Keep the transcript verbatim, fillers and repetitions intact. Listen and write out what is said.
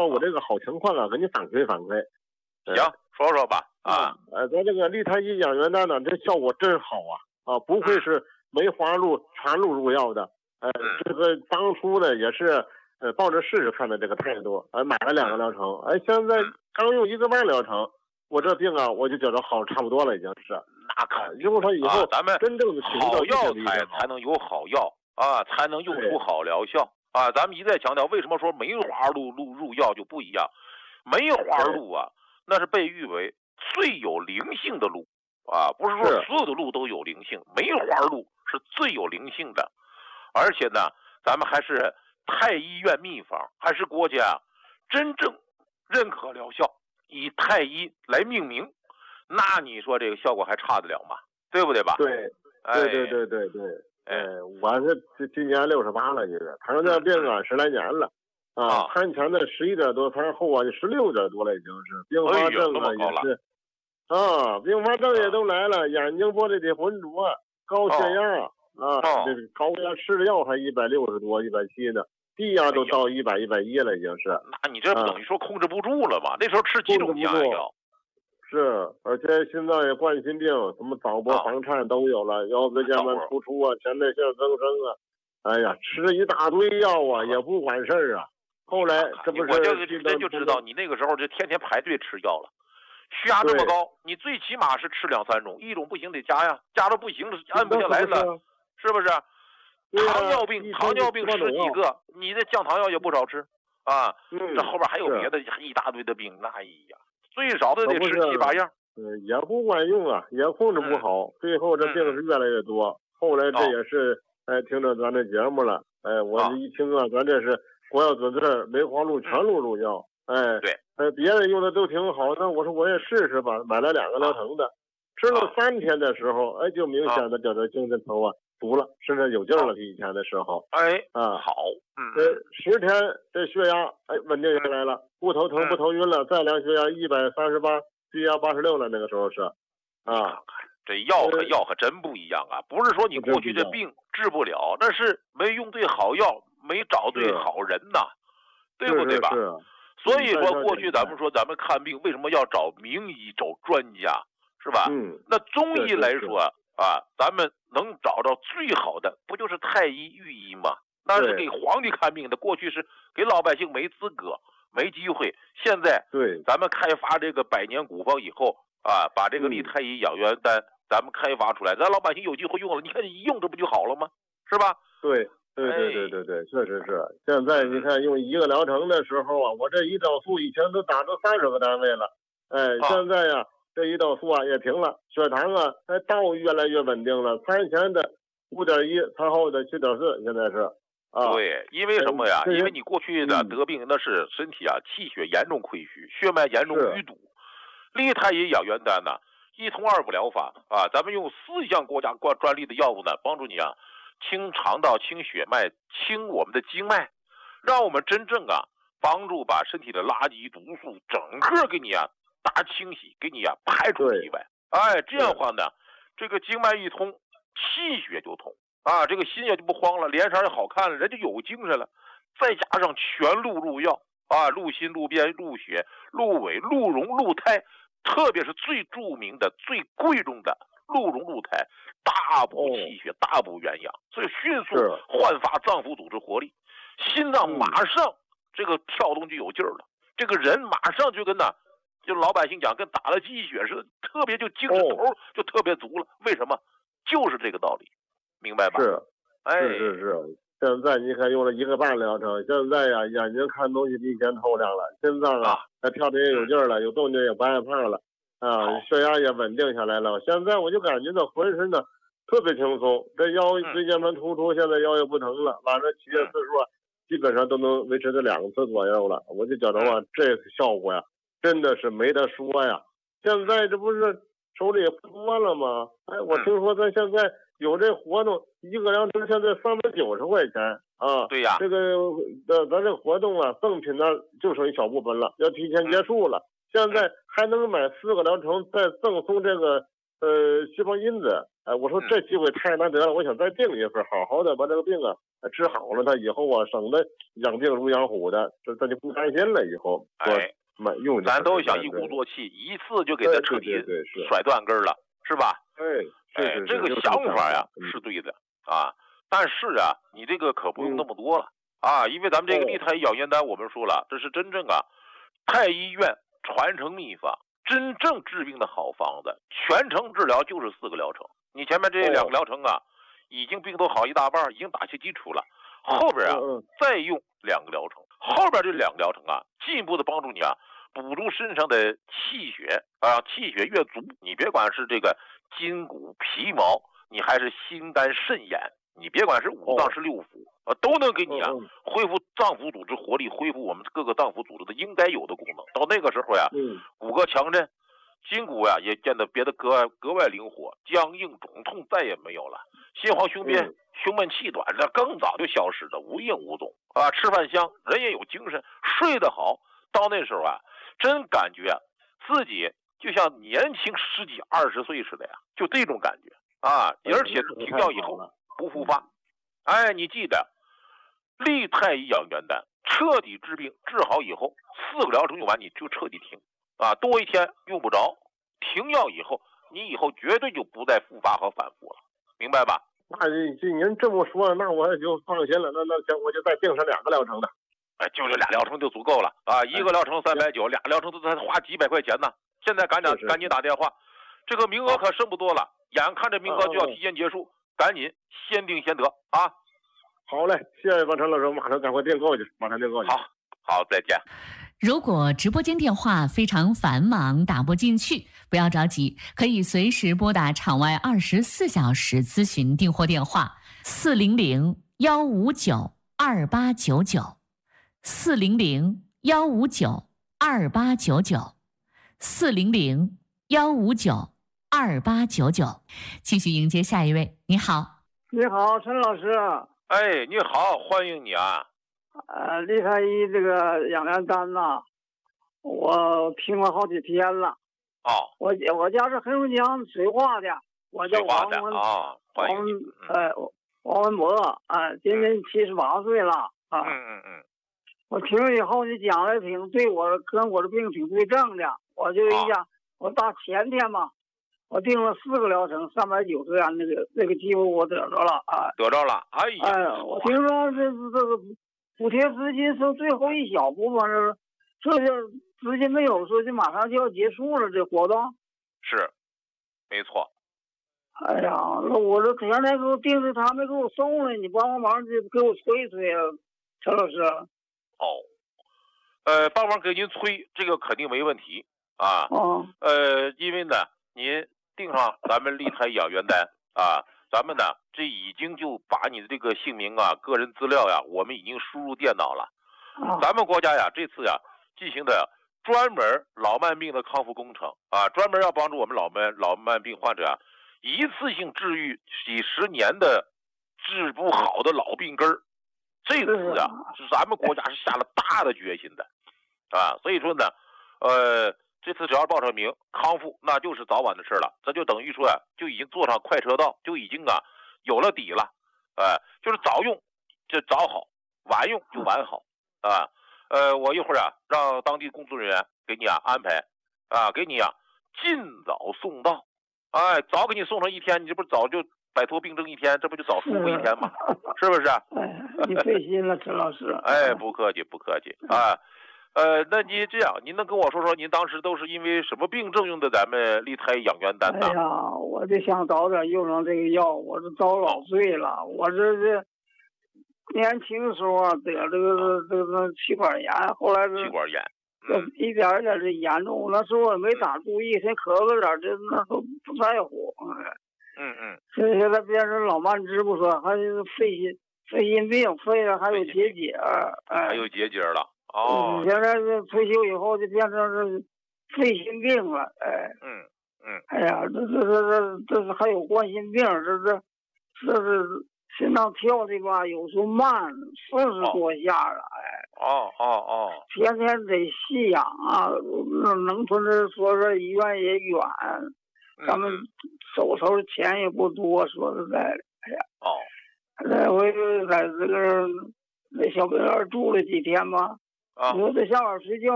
我这个好情况啊，给你反馈反馈。 行，说说吧。啊， 呃，咱这个利他一养元丹呢，这效果真好啊！啊，不愧是梅花鹿全鹿入药的。呃，这个当初呢也是呃抱着试试看的这个态度，呃，买了两个疗程，哎，现在刚用一个半疗程，我这病啊我就觉得好差不多了，已经是。 那可如果说以后咱们真正的好药才才能有好药啊，才能用出好疗效啊。咱们一再强调，为什么说梅花鹿鹿入药就不一样？梅花鹿啊，那是被誉为最有灵性的鹿啊，不是说所有的鹿都有灵性，梅花鹿是最有灵性的，而且呢，咱们还是太医院秘方，还是国家真正认可疗效，以太医来命名，那你说这个效果还差得了吗？对不对吧？ 对，对对对对对，哎，我是今年六十八了，就是糖尿病啊，十来年了。啊，餐前的十一点多，餐后啊就十六点多了，已经是并发症啊，也是，啊，并发症也都来了，眼睛玻璃体浑浊，高血压啊，这个高压吃的药还一百六十多、一百七呢，低压都到一百、一百一了，已经是。 那你这不等于说控制不住了吗？那时候吃几种降压药？ 是，而且心脏也冠心病，什么早搏、房颤都有了，腰椎间盘突出啊，前列腺增生啊，哎呀，吃一大堆药啊，也不管事儿啊。后来这不是我就这就知道你那个时候就天天排队吃药了，血压这么高，你最起码是吃两三种，一种不行得加呀，加到不行按不下来了，是不是？糖尿病，糖尿病十几个，你这降糖药也不少吃啊。这后边还有别的一大堆的病，那哎呀，最少都得吃七八样。 嗯，也不管用啊，也控制不好，最后这病是越来越多。后来这也是哎听着咱这节目了，哎，我一听啊，咱这是。国药准字梅花鹿全鹿入药，哎， 对， 哎，别人用的都挺好，那我说我也试试吧，买了两个疗程的，吃了三天的时候，哎，就明显的觉得精神头啊足了，甚至有劲了，比以前的时候， 哎， 啊， 好， 嗯，这十天这血压哎稳定下来了，不头疼不头晕了，再量血压一百三十八，低压八十六了，那个时候是，啊， 这药和药可真不一样啊，不是说你过去的病治不了，那是没用对好药。没找对好人呐，对不对吧？所以说过去咱们说咱们看病为什么要找名医找专家，是吧？ 嗯， 那中医来说啊，咱们能找到最好的不就是太医御医吗？那是给皇帝看病的，过去是给老百姓没资格没机会，现在对咱们开发这个百年古方以后啊，把这个利太医养元丹咱们开发出来，咱老百姓有机会用了，你看你一用这不就好了吗？是吧？ 对。对对对对对，确实是。现在你看用一个疗程的时候啊，我这胰岛素以前都打到三十个单位了，哎，现在呀、啊、这胰岛素啊也停了，血糖啊哎倒越来越稳定了，餐前的五点一，餐后的七点四，现在是。啊， 对，因为什么呀？因为你过去的得病那是身体啊气血严重亏虚，血脉严重淤堵。利太医养元丹呢，一通二补疗法啊，咱们用四项国家专专利的药物呢，帮助你啊。清肠道、清血脉、清我们的经脉，让我们真正啊帮助把身体的垃圾毒素整个给你啊大清洗，给你啊排出体外。哎，这样的话呢，这个经脉一通，气血就通啊，这个心也就不慌了，脸色也好看了，人就有精神了。再加上全鹿入药啊，鹿心、鹿鞭、鹿血、鹿尾、鹿茸、鹿胎，特别是最著名的、最贵重的。鹿茸鹿胎大补气血，大补元阳，所以迅速焕发脏腑组织活力，心脏马上这个跳动就有劲儿了，这个人马上就跟那就老百姓讲跟打了鸡血似的，特别就精神头就特别足了。为什么？就是这个道理，明白吧？ 是， 哎， 是是是。现在你看用了一个半疗程，现在呀眼睛看东西比以前透亮了，心脏啊跳的也有劲儿了，有动静也不害怕了。啊，血压也稳定下来了。现在我就感觉到浑身呢特别轻松，这腰椎间盘突出，现在腰也不疼了，晚上起夜次数啊，基本上都能维持在两次左右了。我就觉得啊，这个效果呀，真的是没得说呀。现在这不是手里也不多了吗？哎，我听说咱现在有这活动，一个疗程现在三百九十块钱啊。 对呀， 这个呃，咱这个活动啊，赠品呢就剩一小部分了，要提前结束了。现在还能买四个疗程，再赠送这个呃细胞因子， 哎，我说这机会太难得了，我想再订一份，好好的把这个病啊治好了，他以后啊省得养病如养虎的，这这就不担心了。以后哎， 用咱都想一鼓作气，一次就给他彻底甩断根了，是吧？ 哎， 哎，这个想法呀是对的啊，但是啊，你这个可不用那么多了啊，因为咱们这个立太医养元丹，我们说了，这是真正啊太医院传承秘法，真正治病的好方子，全程治疗就是四个疗程。你前面这两个疗程啊，已经病都好一大半，已经打下基础了。后边啊，再用两个疗程，后边这两个疗程啊，进一步的帮助你啊，补足身上的气血啊，气血越足，你别管是这个筋骨皮毛，你还是心肝肾眼，你别管是五脏是六腑啊，都能给你啊恢复脏腑组织活力，恢复我们各个脏腑组织的应该有的功能。到那个时候呀，骨骼强韧。筋骨呀、啊、也变得别的格外格外灵活，僵硬肿痛再也没有了，心慌胸憋、胸闷气短，这更早就消失的无影无踪啊！吃饭香，人也有精神，睡得好。到那时候啊，真感觉自己就像年轻十几二十岁似的呀，就这种感觉啊！而且停药以后不复发。哎，你记得立太医养元丹，彻底治病，治好以后四个疗程用完你就彻底停。啊，多一天用不着，停药以后，你以后绝对就不再复发和反复了，明白吧？ 那您这么说，那我也就放心了。那那行，我就再定上两个疗程的。 哎，就这俩疗程就足够了啊！一个疗程三百九，俩疗程都才花几百块钱呢。现在赶紧赶紧打电话，这个名额可剩不多了，眼看着名额就要提前结束，赶紧先定先得啊！ 好嘞，谢谢王陈老师，马上赶快订购去，马上订购去。 好，好，再见。 如果直播间电话非常繁忙打不进去，不要着急，可以随时拨打场外二十四小时咨询订货电话四零零幺五九二八九九四零零幺五九二八九九四零零幺五九二八九九。继续迎接下一位。你好。 你好，陈老师。 哎，你好，欢迎你啊。 呃，立太医这个养元丹呐，我听了好几天了。 哦， 我我家是黑龙江水化的，我叫王文啊， 王文呃王文博啊，今年七十八岁了啊。 嗯嗯嗯。 我听了以后，你讲的挺对我跟我的病挺对症的，我就一下、哦、我大前天嘛，我订了四个疗程，三百九十元那个那个机会我得着了啊， 得着了。哎呀， 哎，我听说这这个。补贴资金是最后一小部分，这这就资金没有说就马上就要结束了，这活动是没错。 哎呀，那我这前天给我订的，他没给我送了，你帮帮忙，就给我催一催啊，陈老师。 哦，呃，帮忙给您催，这个肯定没问题啊。 哦。 呃，因为呢，您订上咱们立太养元丹啊。咱们呢，这已经就把你的这个姓名啊、个人资料呀，我们已经输入电脑了。 啊、 咱们国家呀，这次呀进行的专门老慢病的康复工程啊，专门要帮助我们老慢老慢病患者啊，一次性治愈几十年的治不好的老病根儿。这次啊，是咱们国家是下了大的决心的啊，所以说呢，呃。这次只要报上名康复，那就是早晚的事了。这就等于说啊，就已经坐上快车道，就已经啊有了底了。呃，就是早用就早好，晚用就晚好啊。呃，我一会儿啊让当地工作人员给你啊安排啊，给你啊尽早送到。哎，早给你送上一天，你这不早就摆脱病症一天，这不就早舒服一天吗？是, 是不是？ 哎，你费心了，陈老师。 哎，不客气，不客气啊。呃，那你这样，您能跟我说说，您当时都是因为什么病症用的咱们立太医养元丹呢？ 哎呀，我就想早点用上这个药，我这遭老罪了。我这这年轻的时候啊，得这个这个气管炎，后来是气管炎， 嗯，一点一点的严重。那时候我没咋注意，先咳嗽点，这那都不在乎。 嗯嗯。 这现在变成老慢支不说，还有肺心肺心病，肺上还有结节，哎， 还有结节了。哦， 现在是退休以后就变成是肺心病了，哎， 嗯嗯， 哎呀，这这这这这是还有冠心病，这这这是心脏跳的吧，有时候慢四十多下了，哎， 哦哦哦， 天天得吸氧啊，农村的说是医院也远， 咱们手头的钱也不多，说实在的，哎呀， 哦， 来回就在这个那小病院住了几天嘛。啊，你说这下晚睡觉